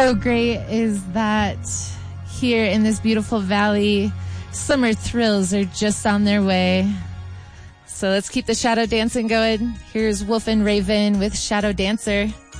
so great is that here in this beautiful valley, summer thrills are just on their way. So let's keep the shadow dancing going. Here's Wolf and Raven with Shadow Dancer.